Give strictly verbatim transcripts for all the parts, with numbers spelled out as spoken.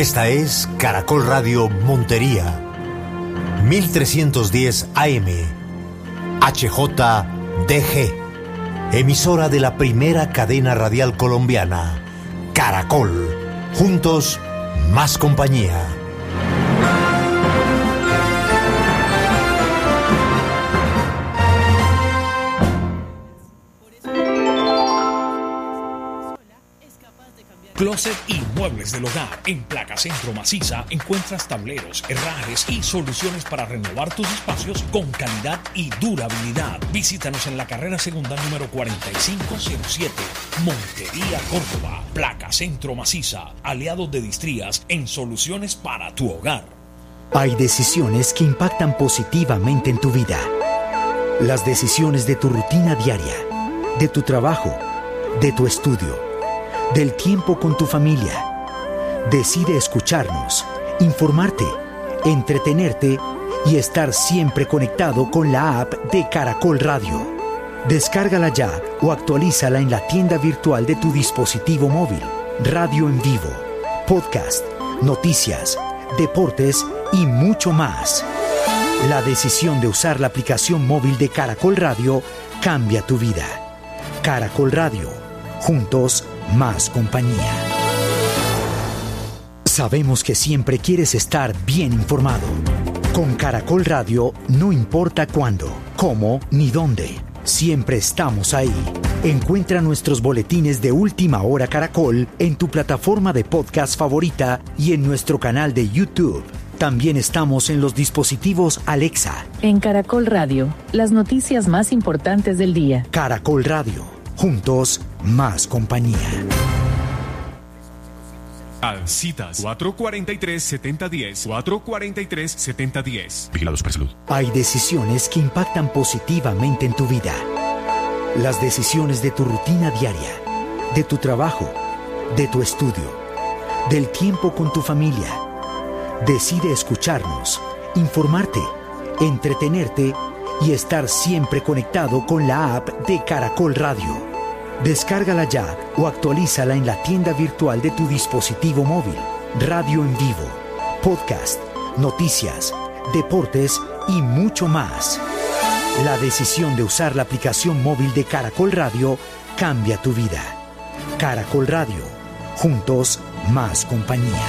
Esta es Caracol Radio Montería, mil trescientos diez A M, H J D G, emisora de la primera cadena radial colombiana, Caracol. Juntos, más compañía. Closet y muebles del hogar. En Placa Centro Maciza encuentras tableros, herrajes y soluciones para renovar tus espacios con calidad y durabilidad. Visítanos en la carrera segunda número cuarenta y cinco cero siete, Montería, Córdoba. Placa Centro Maciza, aliados de Distrías en soluciones para tu hogar. Hay decisiones que impactan positivamente en tu vida. Las decisiones de tu rutina diaria, de tu trabajo, de tu estudio, del tiempo con tu familia. Decide escucharnos, informarte, entretenerte y estar siempre conectado con la app de Caracol Radio. Descárgala ya o actualízala en la tienda virtual de tu dispositivo móvil. Radio en vivo, podcast, noticias, deportes y mucho más. La decisión de usar la aplicación móvil de Caracol Radio cambia tu vida. Caracol Radio. Juntos, más compañía. Sabemos que siempre quieres estar bien informado. Con Caracol Radio, no importa cuándo, cómo ni dónde, siempre estamos ahí. Encuentra nuestros boletines de Última Hora Caracol en tu plataforma de podcast favorita y en nuestro canal de YouTube. También estamos en los dispositivos Alexa. En Caracol Radio, las noticias más importantes del día. Caracol Radio. Juntos, más compañía. Al citas cuatro cuarenta y tres, setenta diez, cuatro cuarenta y tres, setenta diez. Vigilados por salud. Hay decisiones que impactan positivamente en tu vida. Las decisiones de tu rutina diaria, de tu trabajo, de tu estudio, del tiempo con tu familia. Decide escucharnos, informarte, entretenerte y estar siempre conectado con la app de Caracol Radio. Descárgala ya o actualízala en la tienda virtual de tu dispositivo móvil. Radio en vivo, podcast, noticias, deportes y mucho más. La decisión de usar la aplicación móvil de Caracol Radio cambia tu vida. Caracol Radio. Juntos, más compañía.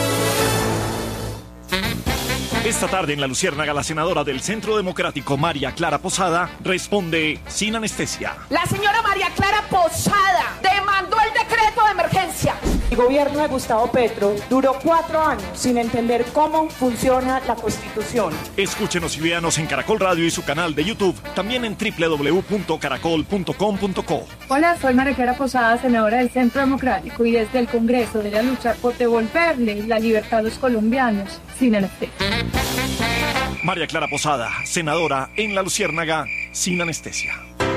Esta tarde en La Luciérnaga, la senadora del Centro Democrático, María Clara Posada, responde sin anestesia. La señora María Clara Posada demandó el decreto de emergencia. El gobierno de Gustavo Petro duró cuatro años sin entender cómo funciona la Constitución. Escúchenos y véanos en Caracol Radio y su canal de YouTube, también en doble u doble u doble u punto caracol punto com punto co. Hola, soy María Clara Posada, senadora del Centro Democrático, y desde el Congreso voy a luchar por devolverle la libertad a los colombianos sin anestesia. María Clara Posada, senadora en La Luciérnaga, sin anestesia.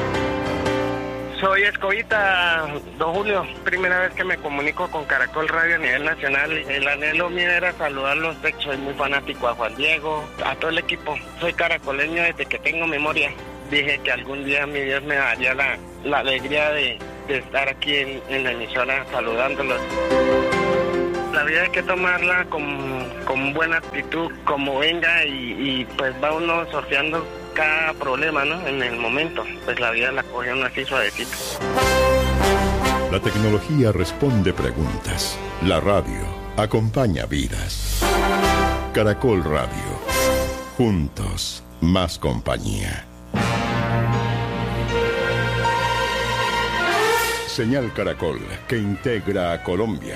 Soy Escobita, don Julio, primera vez que me comunico con Caracol Radio a nivel nacional. El anhelo mío era saludarlos, de hecho soy muy fanático a Juan Diego, a todo el equipo. Soy caracoleño desde que tengo memoria. Dije que algún día mi Dios me daría la, la alegría de, de estar aquí en, en la emisora saludándolos. La vida hay que tomarla con, con buena actitud, como venga, y, y pues va uno sorteando cada problema, ¿no? En el momento, pues la vida la coge uno así suavecito. La tecnología responde preguntas. La radio acompaña vidas. Caracol Radio. Juntos, más compañía. Señal Caracol, que integra a Colombia.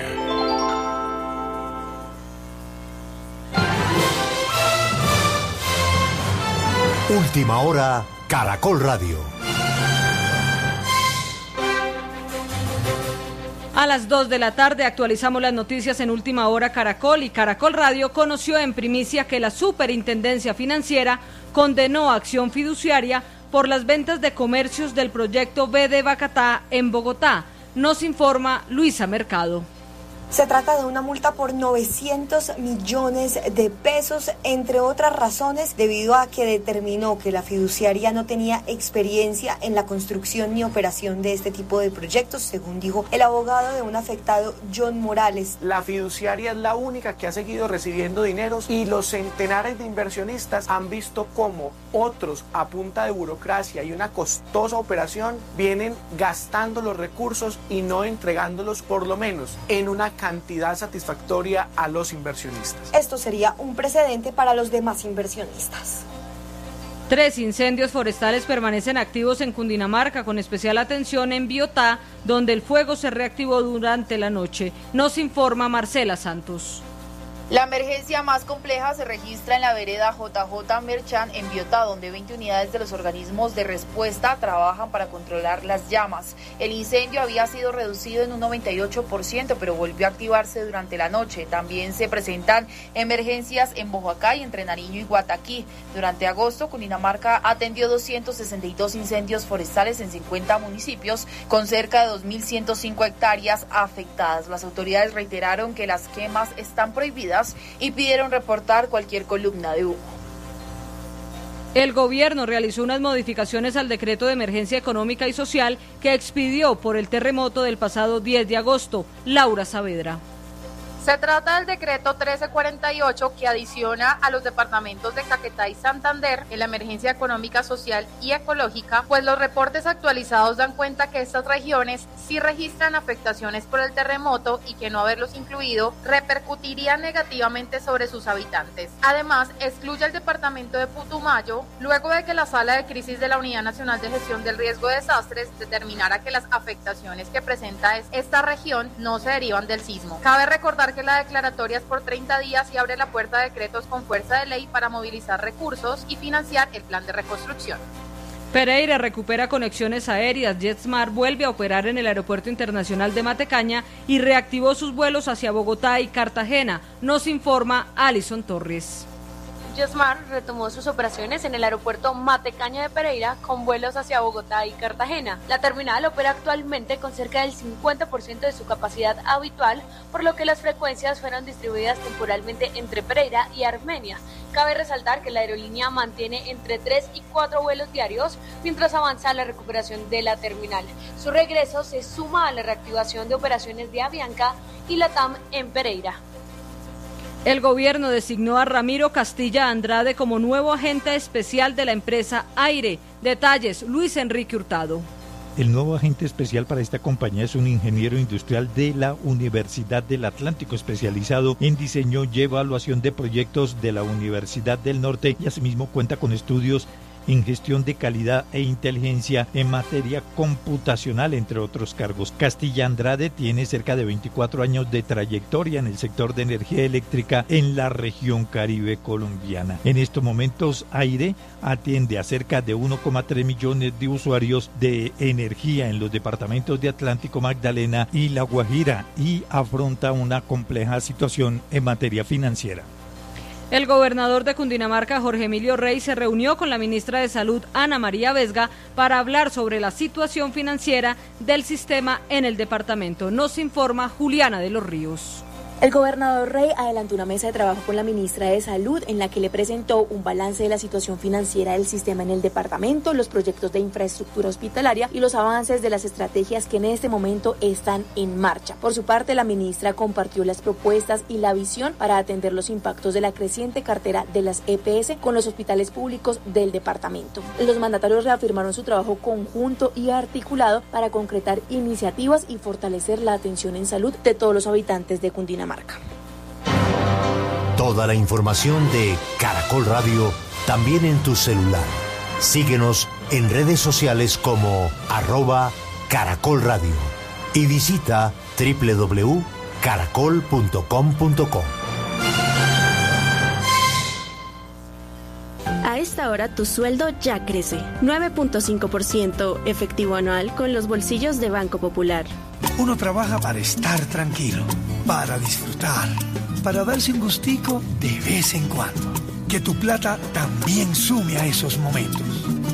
Última Hora, Caracol Radio. A las dos de la tarde actualizamos las noticias en Última Hora Caracol, y Caracol Radio conoció en primicia que la Superintendencia Financiera condenó a Acción Fiduciaria por las ventas de comercios del proyecto B de Bacatá en Bogotá. Nos informa Luisa Mercado. Se trata de una multa por novecientos millones de pesos, entre otras razones, debido a que determinó que la fiduciaria no tenía experiencia en la construcción ni operación de este tipo de proyectos, según dijo el abogado de un afectado, John Morales. La fiduciaria es la única que ha seguido recibiendo dineros y los centenares de inversionistas han visto cómo otros, a punta de burocracia y una costosa operación, vienen gastando los recursos y no entregándolos por lo menos en una cantidad satisfactoria a los inversionistas. Esto sería un precedente para los demás inversionistas. Tres incendios forestales permanecen activos en Cundinamarca, con especial atención en Biotá, donde el fuego se reactivó durante la noche. Nos informa Marcela Santos. La emergencia más compleja se registra en la vereda J J Merchán en Biotá, donde veinte unidades de los organismos de respuesta trabajan para controlar las llamas. El incendio había sido reducido en un noventa y ocho por ciento, pero volvió a activarse durante la noche. También se presentan emergencias en Boyacá y entre Nariño y Guataquí. Durante agosto, Cundinamarca atendió doscientos sesenta y dos incendios forestales en cincuenta municipios, con cerca de dos mil ciento cinco hectáreas afectadas. Las autoridades reiteraron que las quemas están prohibidas y pidieron reportar cualquier columna de humo. El gobierno realizó unas modificaciones al decreto de emergencia económica y social que expidió por el terremoto del pasado diez de agosto. Laura Saavedra. Se trata del decreto trece cuarenta y ocho que adiciona a los departamentos de Caquetá y Santander en la emergencia económica, social y ecológica, pues los reportes actualizados dan cuenta que estas regiones sí registran afectaciones por el terremoto y que no haberlos incluido repercutiría negativamente sobre sus habitantes. Además, excluye al departamento de Putumayo luego de que la Sala de Crisis de la Unidad Nacional de Gestión del Riesgo de Desastres determinara que las afectaciones que presenta esta región no se derivan del sismo. Cabe recordar que la declaratoria es por treinta días y abre la puerta a decretos con fuerza de ley para movilizar recursos y financiar el plan de reconstrucción. Pereira recupera conexiones aéreas. JetSmart vuelve a operar en el Aeropuerto Internacional de Matecaña y reactivó sus vuelos hacia Bogotá y Cartagena. Nos informa Alison Torres. JetSmart retomó sus operaciones en el aeropuerto Matecaña de Pereira con vuelos hacia Bogotá y Cartagena. La terminal opera actualmente con cerca del cincuenta por ciento de su capacidad habitual, por lo que las frecuencias fueron distribuidas temporalmente entre Pereira y Armenia. Cabe resaltar que la aerolínea mantiene entre tres y cuatro vuelos diarios mientras avanza la recuperación de la terminal. Su regreso se suma a la reactivación de operaciones de Avianca y LATAM en Pereira. El gobierno designó a Ramiro Castilla Andrade como nuevo agente especial de la empresa Aire. Detalles, Luis Enrique Hurtado. El nuevo agente especial para esta compañía es un ingeniero industrial de la Universidad del Atlántico, especializado en diseño y evaluación de proyectos de la Universidad del Norte, y asimismo cuenta con estudios en gestión de calidad e inteligencia en materia computacional, entre otros cargos. Castilla Andrade tiene cerca de veinticuatro años de trayectoria en el sector de energía eléctrica en la región Caribe colombiana. En estos momentos, Aire atiende a cerca de uno coma tres millones de usuarios de energía en los departamentos de Atlántico, Magdalena y La Guajira, y afronta una compleja situación en materia financiera. El gobernador de Cundinamarca, Jorge Emilio Rey, se reunió con la ministra de Salud, Ana María Vesga, para hablar sobre la situación financiera del sistema en el departamento. Nos informa Juliana de los Ríos. El gobernador Rey adelantó una mesa de trabajo con la ministra de Salud en la que le presentó un balance de la situación financiera del sistema en el departamento, los proyectos de infraestructura hospitalaria y los avances de las estrategias que en este momento están en marcha. Por su parte, la ministra compartió las propuestas y la visión para atender los impactos de la creciente cartera de las E P S con los hospitales públicos del departamento. Los mandatarios reafirmaron su trabajo conjunto y articulado para concretar iniciativas y fortalecer la atención en salud de todos los habitantes de Cundinamarca. Marca. Toda la información de Caracol Radio también en tu celular. Síguenos en redes sociales como arroba Caracol Radio y visita doble u doble u doble u punto caracol punto com punto co. A esta hora tu sueldo ya crece. nueve punto cinco por ciento efectivo anual con los bolsillos de Banco Popular. Uno trabaja para estar tranquilo, para disfrutar, para darse un gustico de vez en cuando. Que tu plata también sume a esos momentos.